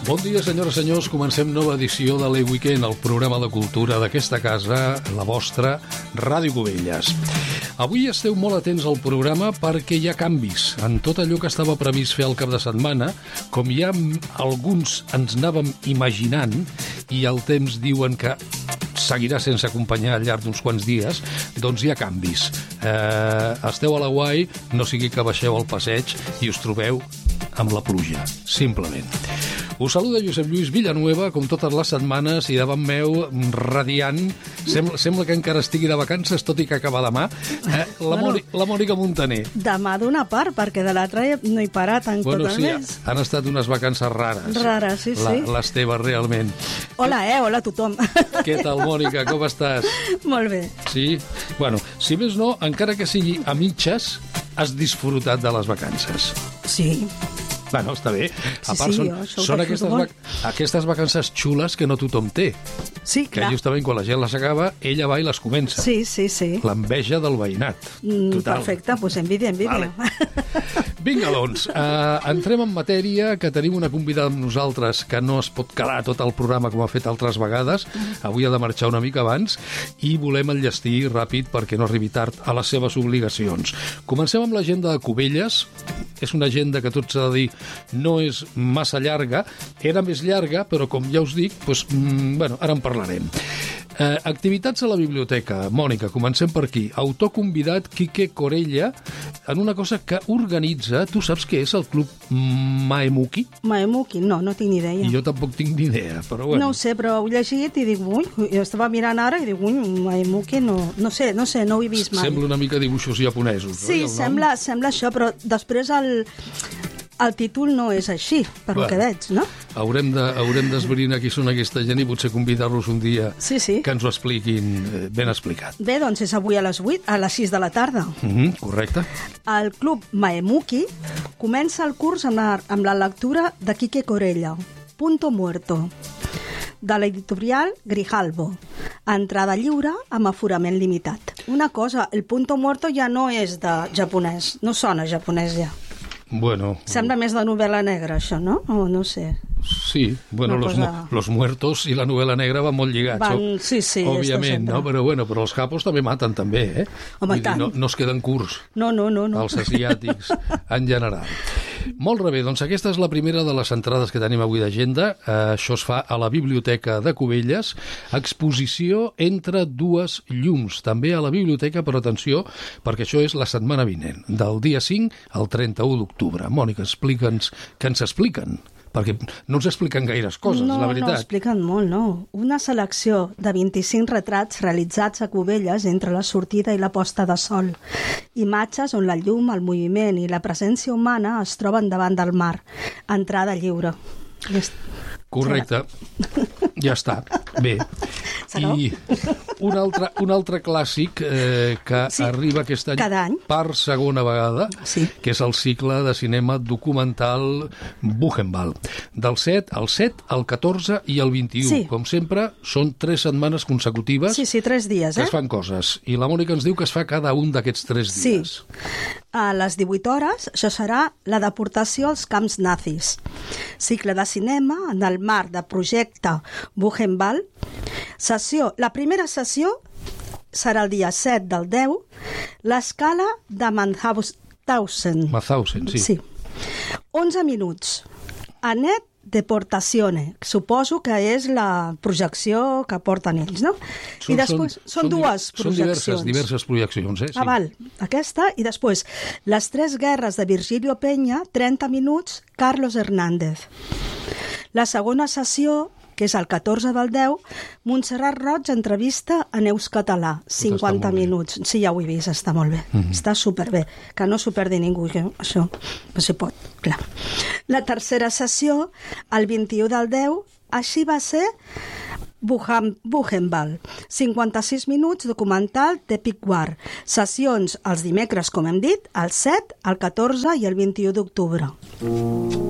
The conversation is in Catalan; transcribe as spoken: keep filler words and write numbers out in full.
Bon dia, senyores i senyors. Comencem nova edició de l'E-Weekend, el programa de cultura d'aquesta casa, la vostra, Ràdio Cubelles. Avui esteu molt atents al programa perquè hi ha canvis. En tot allò que estava previst fer el cap de setmana, com ja alguns ens anàvem imaginant, i el temps diuen que seguirà sense acompanyar al llarg d'uns quants dies, doncs hi ha canvis. Eh, esteu a la guai, no sigui que baixeu al passeig i us trobeu amb la pluja, simplement. Us saluda Josep Lluís Villanueva, com totes les setmanes, i davant meu, radiant, sembla, sembla que encara estigui de vacances, tot i que acaba demà, eh, la, Moni, la Mònica Montaner. Demà d'una part, perquè de l'altra no he parat en bueno, tot el sí, mes. Han estat unes vacances rares. Rares, sí, la, sí. Les teves, realment. Hola, eh? Hola a tothom. Què tal, Mònica? Com estàs? Molt bé. Sí? Bueno, si més no, encara que sigui a mitges, has disfrutat de les vacances. Sí. Bueno, està bé. A Sí, part, sí, són, jo són aquestes, vac aquestes vacances xules que no tothom té. Sí, Que clar. justament quan la gent les acaba, ella va i les comença. Sí, sí, sí. L'enveja del veïnat. Mm, Total. perfecte, doncs pues envidia, envidia. Vale. Vinga, doncs, uh, entrem en matèria, que tenim una convidada amb nosaltres que no es pot quedar tot el programa com ha fet altres vegades. Avui ha de marxar una mica abans i volem enllestir ràpid perquè no arribi tard a les seves obligacions. Comencem amb l'agenda de Cubelles. És una agenda que tot s'ha de dir no és massa llarga. Era més llarga, però com ja us dic, doncs, mm, bueno, ara en parlarem. Eh, activitats a la biblioteca. Mònica, comencem per aquí. Autor convidat Quique Corella en una cosa que organitza, tu saps què és el Club Maemuki? Maemuki, no, no tinc ni idea. I jo tampoc tinc ni idea, però bueno. No ho sé, però ho he llegit i dic, ui, jo estava mirant ara i dic, ui, Maemuki, no, no sé, no sé, no ho he vist mai. Sembla una mica dibuixos japonesos, Sí, oi, el nom? sembla, sembla això, però després el, el títol no és així, per Bueno. lo que veig, no? Haurem de, haurem d'esbrinar qui són aquesta gent i potser convidar-los un dia Sí, sí. que ens ho expliquin eh, ben explicat. Bé, doncs és avui a les vuit, a les sis de la tarda. Mm -hmm, correcte. El Club Maemuki comença el curs amb la, amb la lectura de Quique Corella, Punto Muerto, de l'editorial Grijalbo. Entrada lliure amb aforament limitat. Una cosa, el Punto Muerto ja no és de japonès, no sona japonès ja. Bueno, Sembla més de novel·la negra, això, no? O no sé. sí, bueno, Una los, cosa- mu los muertos i la novel·la negra van molt lligats. Van- o- sí, sí, òbviament, esto no? sempre. Però, bueno, però els capos també maten, també, eh? Home, Vull dir, tant. no, no es queden curts, No, no, no. no. els asiàtics, en general. Molt bé, doncs aquesta és la primera de les entrades que tenim avui d'agenda. Uh, això es fa a la Biblioteca de Cubelles. Exposició entre dues llums. També a la biblioteca, però atenció, perquè això és la setmana vinent, del dia cinc al trenta-u d'octubre. Mònica, explica'ns què ens expliquen, perquè no ens expliquen gaires coses, no, la veritat. No, expliquen molt, no. Una selecció de vint-i-cinc retrats realitzats a Cubelles entre la sortida i la posta de sol. Imatges on la llum, el moviment i la presència humana es troben davant del mar. Entrada lliure. I és- Correcte. Ja està. Bé. Serà? I un altre, un altre clàssic eh, que Sí, arriba aquest any, cada any. per segona vegada, Sí. que és el cicle de cinema documental Buchenwald. Del set al set, al catorze i el vint-i-u. Sí. Com sempre, són tres setmanes consecutives Sí, sí, tres dies, que eh? es fan coses. I la Mònica ens diu que es fa cada un d'aquests tres Sí. dies. A les divuit hores, això serà la deportació als camps nazis. Cicle de cinema en el marc de projecte Buchenwald. Sessió, la primera sessió serà el dia set del deu, l'escala de Mauthausen. Mauthausen, sí. Sí. onze minuts. Anet Deportazione. Suposo que és la projecció que porten ells, no? I després són, dues Són projeccions. diverses, diverses projeccions, eh? Sí. Ah, val. Aquesta, i després Les tres guerres de Virgilio Peña, trenta minuts, Carlos Hernández. La segona sessió, que és el catorze del deu, Montserrat Roig entrevista a Neus Català, cinquanta molt bé. minuts. Sí, ja ho he vist, està molt bé. Mm-hmm. Està superbé. Que no s'ho perdi ningú, que això no s'hi pot, clar. La tercera sessió, el vint-i-u del deu, així va ser Buchenwald. cinquanta-sis minuts, documental d'Epic War. Sessions els dimecres, com hem dit, el set, el catorze i el vint-i-u d'octubre.